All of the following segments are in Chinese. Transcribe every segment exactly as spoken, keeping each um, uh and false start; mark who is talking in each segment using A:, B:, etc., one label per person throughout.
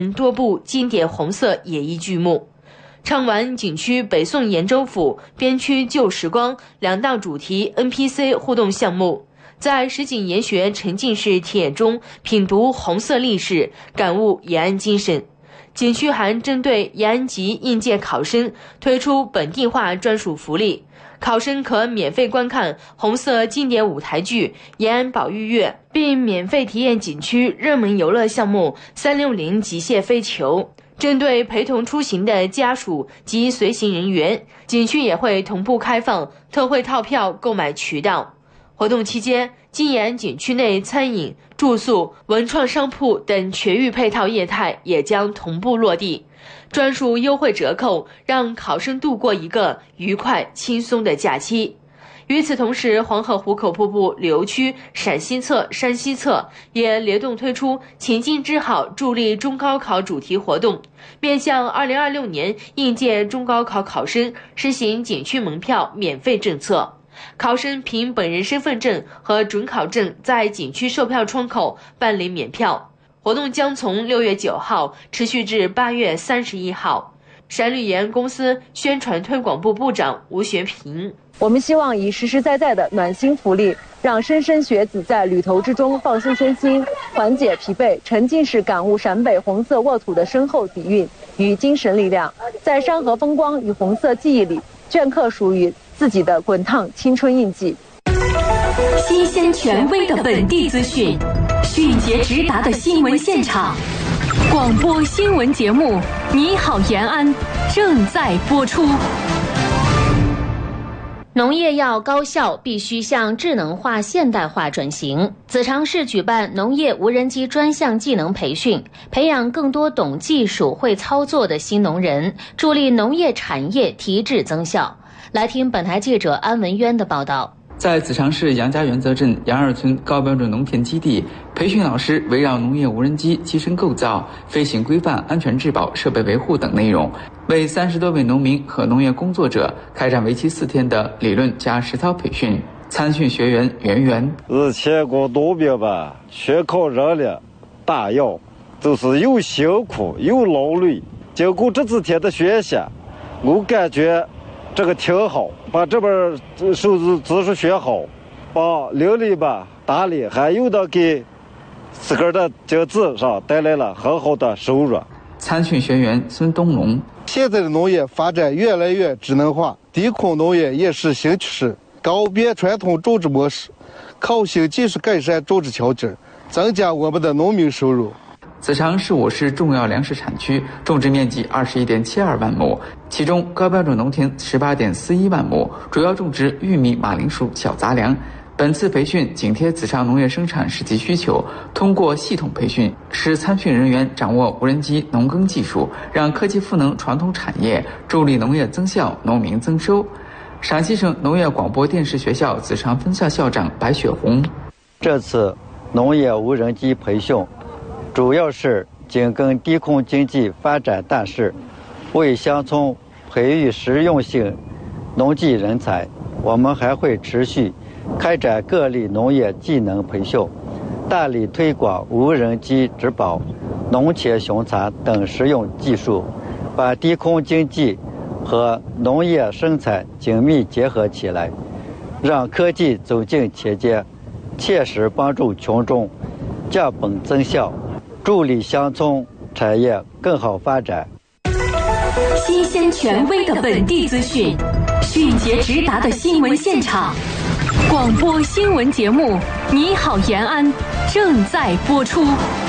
A: 多部经典红色演艺剧目。唱完景区北宋延州府、边区旧时光两大主题 N P C 互动项目，在实景研学沉浸式体验中品读红色历史，感悟延安精神。景区还针对延安籍应届考生推出本地化专属福利，考生可免费观看红色经典舞台剧《延安宝玉乐》，并免费体验景区热门游乐项目三六零极限飞球。针对陪同出行的家属及随行人员，景区也会同步开放特惠套票购买渠道。活动期间，金延景区内餐饮、住宿、文创商铺等全域配套业态也将同步落地，专属优惠折扣让考生度过一个愉快轻松的假期。与此同时，黄河壶口瀑布旅游区陕西侧、山西侧也联动推出情境之好助力中高考主题活动，面向二零二六年应届中高考考生实行景区门票免费政策。考生凭本人身份证和准考证在景区售票窗口办理免票。活动将从六月九号持续至八月三十一号。陕旅研公司宣传推广部部长吴学平：
B: 我们希望以实实在在的暖心福利，让莘莘学子在旅途之中放松身心，缓解疲惫，沉浸式感悟陕北红色沃土的深厚底蕴与精神力量，在山河风光与红色记忆里镌刻属于自己的滚烫青春印记。
C: 新鲜权威的本地资讯，迅捷直达的新闻现场，广播新闻节目《你好延安》正在播出。
D: 农业要高效，必须向智能化现代化转型。子长市举办农业无人机专项技能培训，培养更多懂技术、会操作的新农人，助力农业产业提质增效。来听本台记者安文渊的报道。
E: 在子长市杨家园泽镇杨二村高标准农田基地，培训老师围绕农业无人机机身构造、飞行规范、安全质保、设备维护等内容，为三十多位农民和农业工作者开展为期四天的理论加实操培训。参训学员袁袁：
F: 日前过多别吧，学考热烈，大要就是又辛苦又劳累。经过这几天的学习，我感觉这个挺好，把这本数字字数学好，把邻里吧打理，还有的给自个儿的经济上带来了很好的收入。
E: 参训学员孙东龙：
G: 现在的农业发展越来越智能化，低空农业也是新趋势，告别传统种植模式，靠新技术改善种植条件，增加我们的农民收入。
E: 子长是我市重要粮食产区，种植面积二十一点七二万亩，其中高标准农田十八点四一万亩，主要种植玉米、马铃薯、小杂粮。本次培训紧贴子长农业生产实际需求，通过系统培训，使参训人员掌握无人机农耕技术，让科技赋能传统产业，助力农业增效、农民增收。陕西省农业广播电视学校子长分校校长白雪红：
H: 这次农业无人机培训主要是紧跟低空经济发展大势，为乡村培育实用性农技人才。我们还会持续开展各类农业技能培训，大力推广无人机植保、农前巡查等实用技术，把低空经济和农业生产紧密结合起来，让科技走进前沿，切实帮助群众降本增效，助力乡村产业更好发展。
C: 新鲜权威的本地资讯，迅捷直达的新闻现场，广播新闻节目《你好延安》正在播出。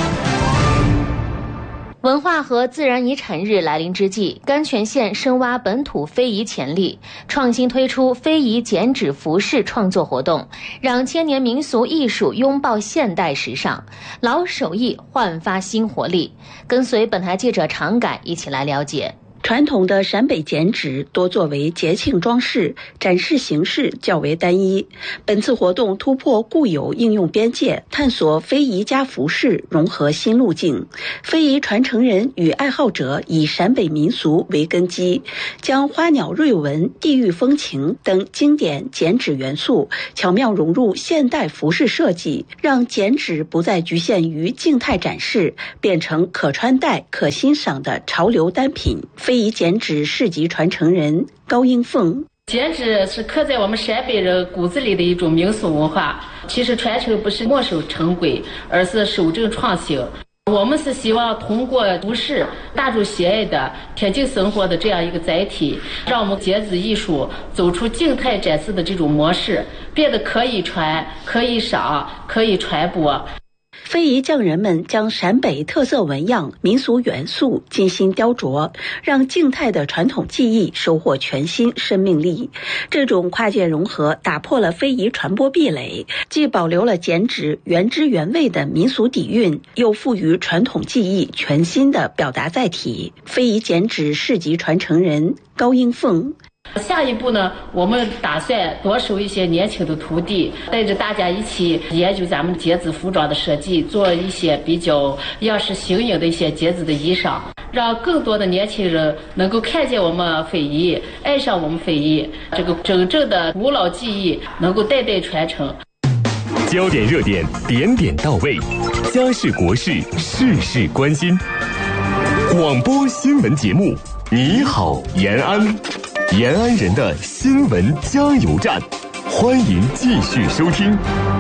D: 文化和自然遗产日来临之际，甘泉县深挖本土非遗潜力，创新推出非遗剪纸服饰创作活动，让千年民俗艺术拥抱现代时尚，老手艺焕发新活力。跟随本台记者常改一起来了解。
I: 传统的陕北剪纸多作为节庆装饰，展示形式较为单一。本次活动突破固有应用边界，探索非遗加服饰融合新路径。非遗传承人与爱好者以陕北民俗为根基，将花鸟瑞纹、地域风情等经典剪纸元素巧妙融入现代服饰设计，让剪纸不再局限于静态展示，变成可穿戴、可欣赏的潮流单品。非遗剪纸市级传承人高英凤：
J: 剪纸是刻在我们陕北人骨子里的一种民俗文化，其实传承不是墨守成规，而是守正创新。我们是希望通过服饰大众喜爱的贴近生活的这样一个载体，让我们剪纸艺术走出静态展示的这种模式，变得可以传、可以赏、可以传播。
I: 非遗匠人们将陕北特色纹样、民俗元素精心雕琢，让静态的传统技艺收获全新生命力。这种跨界融合打破了非遗传播壁垒，既保留了剪纸原汁原味的民俗底蕴，又赋予传统技艺全新的表达载体。非遗剪纸市级传承人高英凤：
J: 下一步呢，我们打算多收一些年轻的徒弟，带着大家一起研究咱们剪纸服装的设计，做一些比较样式新颖的一些剪纸的衣裳，让更多的年轻人能够看见我们非遗，爱上我们非遗，这个真正的古老技艺能够代代传承。
K: 焦点热点，点点到位，家事国事，事事关心。广播新闻节目，你好，延安。延安人的新闻加油站，欢迎继续收听。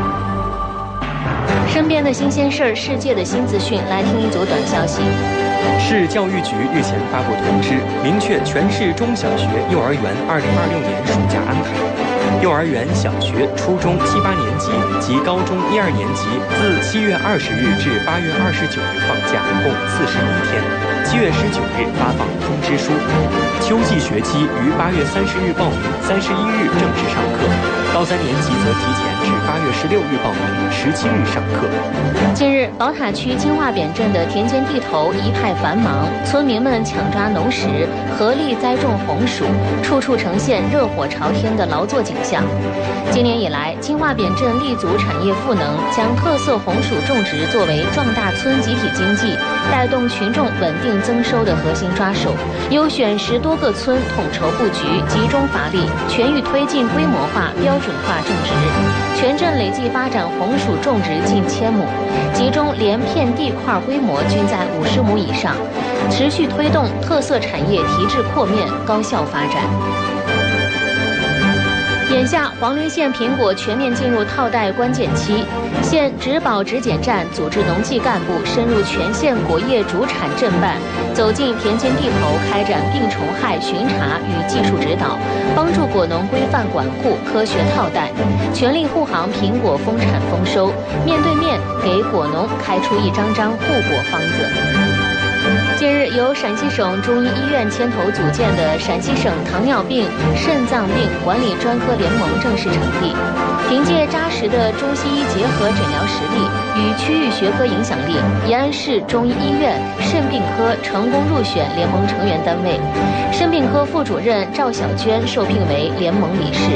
D: 身边的新鲜事儿，世界的新资讯，来听一组短消息。
L: 市教育局日前发布通知，明确全市中小学、幼儿园二零二六年暑假安排。幼儿园、小学、初中七八年级及高中一二年级自七月二十日至八月二十九日放假，共四十一天。七月十九日发放通知书。秋季学期于八月三十日报名，三十一日正式上课。高三年级则提前至八月十六日报名，十七日上课。
D: 近日，宝塔区金化扁镇的田间地头一派繁忙，村民们抢抓农时，合力栽种红薯，处处呈现热火朝天的劳作景象。今年以来，金化扁镇立足产业赋能，将特色红薯种植作为壮大村集体经济、带动群众稳定增收的核心抓手，优选十多个村统筹布局，集中发力，全域推进规模化、标准化种植。全镇累计发展红薯种植近千亩，其中连片地块规模均在五十亩以上，持续推动特色产业提质扩面、高效发展。眼下，黄陵县苹果全面进入套袋关键期，县植保质检站组织农技干部深入全县果业主产镇办，走进田间地头，开展病虫害巡查与技术指导，帮助果农规范管护、科学套袋，全力护航苹果丰产丰收，面对面给果农开出一张张护果方子。近日，由陕西省中医医院牵头组建的陕西省糖尿病、肾脏病管理专科联盟正式成立。凭借扎实的中西医结合诊疗实力与区域学科影响力，延安市中医医院肾病科成功入选联盟成员单位。肾病科副主任赵小娟受聘为联盟理事。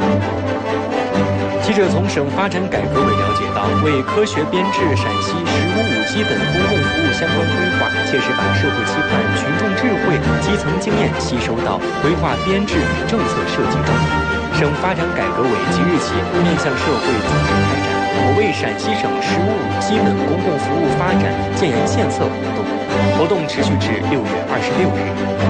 L: 记者从省发展改革委了解到，为科学编制陕西“十五五”基本公共服务相关规划，切实把社会期盼、群众智慧、基层经验吸收到规划编制与政策设计中。省发展改革委即日起面向社会组织开展“我为陕西省“十五五”基本公共服务发展建言献策”活动，活动持续至六月二十六日。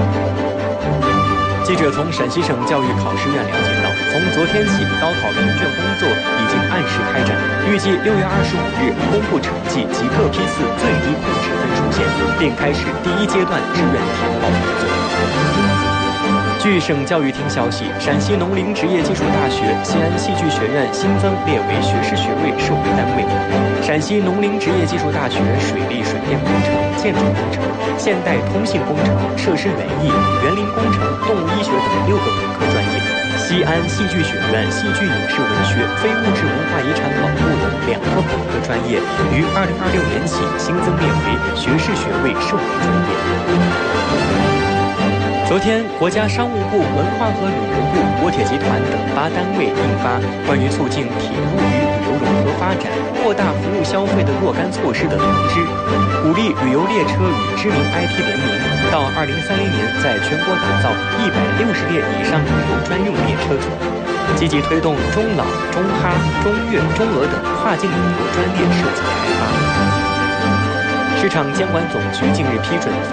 L: 记者从陕西省教育考试院了解到，从昨天起，高考评卷工作已经按时开展，预计六月二十五日公布成绩及各批次最低控制分数线，并开始第一阶段志愿填报工作。据省教育厅消息，陕西农林职业技术大学西安戏剧学院新增列为学士学位授予单位。陕西农林职业技术大学水利水电工程、建筑工程、现代通信工程、设施园艺、园林工程、动物医学等六个本科专业。西安戏剧学院戏剧影视文学、非物质文化遗产保护等两个本科专业，于二零二六年起新增列为学士学位授予专业。 昨天，国家商务部、文化和旅游部、国铁集团等八单位印发关于促进铁路与旅游融合发展、扩大服务消费的若干措施的通知，鼓励旅游列车与知名 I T 联名，到二零三零年在全国打造一百六十列以上旅游专用列车组，积极推动中老、中哈、中越、中俄等跨境旅游专列设计开发。市场监管总局近日批准